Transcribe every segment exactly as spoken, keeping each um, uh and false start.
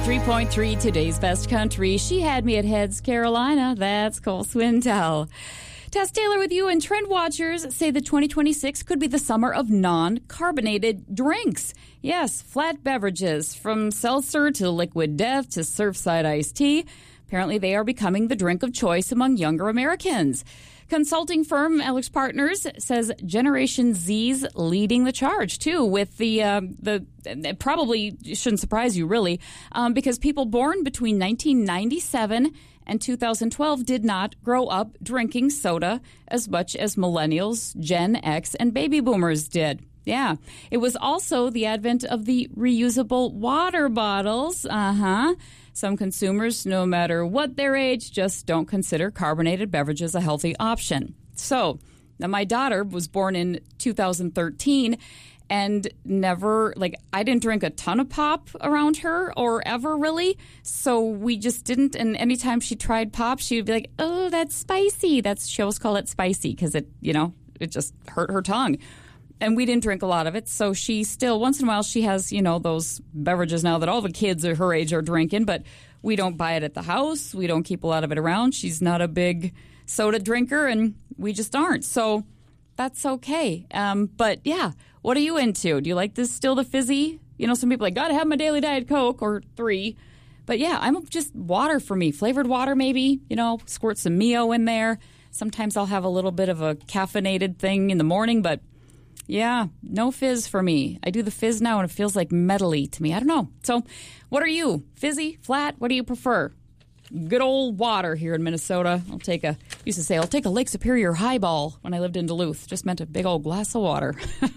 ninety-three point three, today's best country. She had me at Heads, Carolina. That's Cole Swindell. Tess Taylor with you, and trend watchers say that twenty twenty-six could be the summer of non-carbonated drinks. Yes, flat beverages, from seltzer to liquid death to Surfside iced tea. Apparently, they are becoming the drink of choice among younger Americans. Consulting firm AlixPartners says Generation Z's leading the charge, too, with the, uh, the it probably shouldn't surprise you, really, um, because people born between nineteen ninety-seven and two thousand twelve did not grow up drinking soda as much as millennials, Gen X, and baby boomers did. Yeah. It was also the advent of the reusable water bottles. Uh-huh. Some consumers, no matter what their age, just don't consider carbonated beverages a healthy option. So, now my daughter was born in two thousand thirteen and never, like, I didn't drink a ton of pop around her or ever really. So we just didn't. And anytime she tried pop, she would be like, oh, that's spicy. That's, she always call it spicy because it, you know, it just hurt her tongue. And we didn't drink a lot of it, so she still, once in a while, she has, you know, those beverages now that all the kids at her age are drinking, but we don't buy it at the house. We don't keep a lot of it around. She's not a big soda drinker, and we just aren't. So that's okay. Um, but, yeah, what are you into? Do you like this still the fizzy? You know, some people are like, gotta have my daily Diet Coke or three. But, yeah, I'm just water for me. Flavored water, maybe, you know, squirt some Mio in there. Sometimes I'll have a little bit of a caffeinated thing in the morning, but yeah, no fizz for me. I do the fizz now, and it feels like metally to me. I don't know. So what are you? Fizzy? Flat? What do you prefer? Good old water here in Minnesota. I'll take a, used to say, I'll take a Lake Superior highball when I lived in Duluth. Just meant a big old glass of water.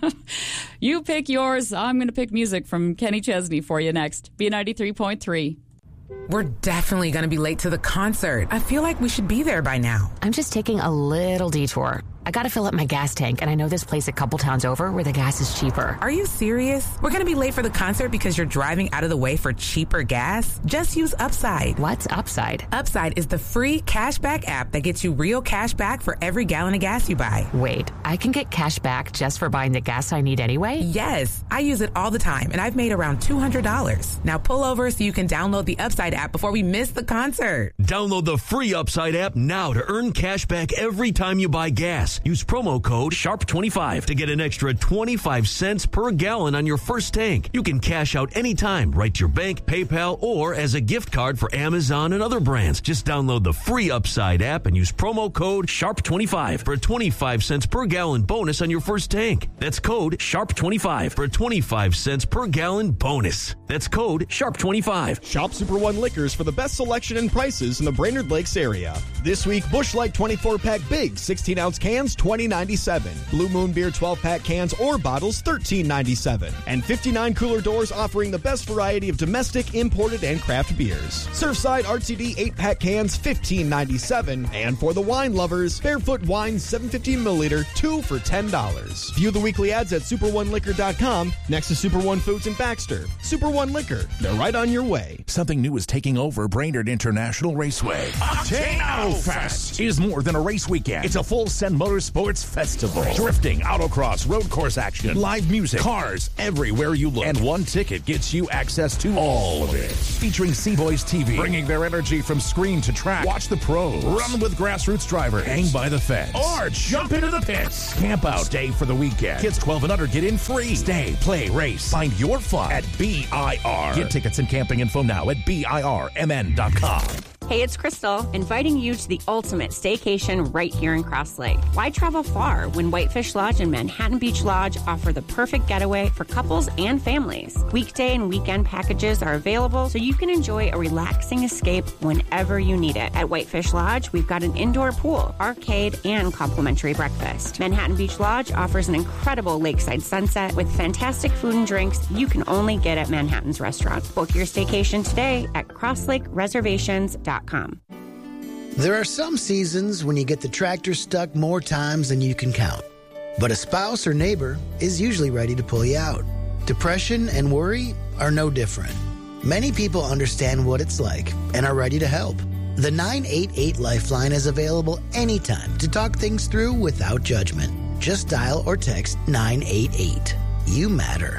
You pick yours. I'm going to pick music from Kenny Chesney for you next. B ninety-three point three. We're definitely going to be late to the concert. I feel like we should be there by now. I'm just taking a little detour. I gotta fill up my gas tank, and I know this place a couple towns over where the gas is cheaper. Are you serious? We're gonna be late for the concert because you're driving out of the way for cheaper gas? Just use Upside. What's Upside? Upside is the free cashback app that gets you real cash back for every gallon of gas you buy. Wait, I can get cash back just for buying the gas I need anyway? Yes, I use it all the time, and I've made around two hundred dollars. Now pull over so you can download the Upside app before we miss the concert. Download the free Upside app now to earn cash back every time you buy gas. Use promo code sharp twenty-five to get an extra twenty-five cents per gallon on your first tank. You can cash out anytime, right to your bank, PayPal, or as a gift card for Amazon and other brands. Just download the free Upside app and use promo code sharp twenty-five for a twenty-five cents per gallon bonus on your first tank. That's code sharp twenty-five for a twenty-five cents per gallon bonus. That's code sharp twenty-five. Shop Super One Liquors for the best selection and prices in the Brainerd Lakes area. This week, Busch Light twenty-four pack big, sixteen ounce cans, twenty ninety-seven. Blue Moon Beer twelve pack cans or bottles, thirteen ninety-seven. And fifty-nine cooler doors offering the best variety of domestic, imported, and craft beers. Surfside R T D eight pack cans, fifteen ninety-seven. And for the wine lovers, Barefoot Wine seven fifty milliliter, two for ten dollars. View the weekly ads at super one liquor dot com, next to Super One Foods in Baxter. Super One Liquor, they're right on your way. Something new is taking over Brainerd International Raceway. Octano Fest is more than a race weekend. It's a full Sen Motorsports festival. Drifting, autocross, road course action, live music, cars everywhere you look. And one ticket gets you access to all of it. Featuring C-Boys T V, bringing their energy from screen to track. Watch the pros, run with grassroots drivers, hang by the fence, or jump into the pits. Camp out, stay for the weekend. Kids twelve and under get in free. Stay, play, race. Find your fun at B I R. Get tickets and camping info now at B I R M N dot com. Hey, it's Crystal, inviting you to the ultimate staycation right here in Cross Lake. Why travel far when Whitefish Lodge and Manhattan Beach Lodge offer the perfect getaway for couples and families? Weekday and weekend packages are available so you can enjoy a relaxing escape whenever you need it. At Whitefish Lodge, we've got an indoor pool, arcade, and complimentary breakfast. Manhattan Beach Lodge offers an incredible lakeside sunset with fantastic food and drinks you can only get at Manhattan's restaurant. Book your staycation today at cross lake reservations dot com. There are some seasons when you get the tractor stuck more times than you can count. But a spouse or neighbor is usually ready to pull you out. Depression and worry are no different. Many people understand what it's like and are ready to help. The nine eight eight Lifeline is available anytime to talk things through without judgment. Just dial or text nine eight eight. You matter.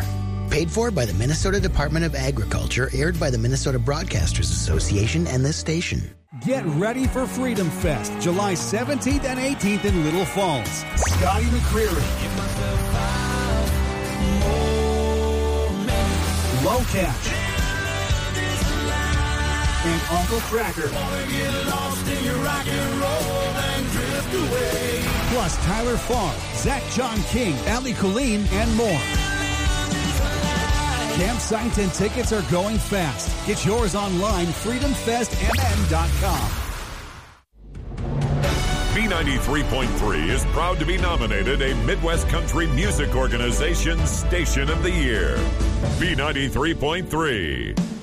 Paid for by the Minnesota Department of Agriculture, aired by the Minnesota Broadcasters Association and this station. Get ready for Freedom Fest, July seventeenth and eighteenth in Little Falls. Scotty McCreery, Low Catch, and Uncle Cracker. Plus Tyler Farr, Zach John King, Ali Colleen, and more. Campsites and tickets are going fast. Get yours online, freedom fest m n dot com. B ninety-three point three is proud to be nominated a Midwest Country Music Organization Station of the Year. B ninety-three point three.